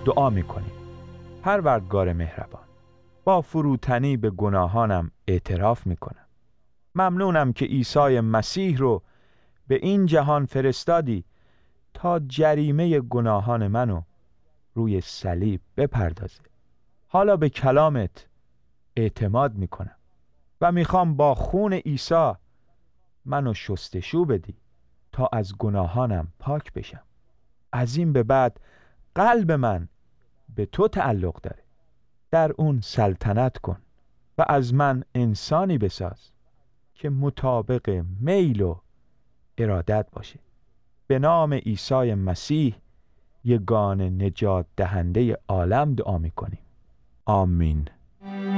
دعا میکنیم. پروردگار مهربان، با فروتنی به گناهانم اعتراف میکنم. ممنونم که عیسی مسیح رو به این جهان فرستادی تا جریمه گناهان منو روی صلیب بپردازه. حالا به کلامت اعتماد میکنم و میخوام با خون عیسی منو شستشو بدی تا از گناهانم پاک بشم. از این به بعد قلب من به تو تعلق داره. در اون سلطنت کن و از من انسانی بساز که مطابق میل و ارادت باشه. به نام عیسی مسیح یگانه نجات دهنده عالم دعا میکنیم. آمین.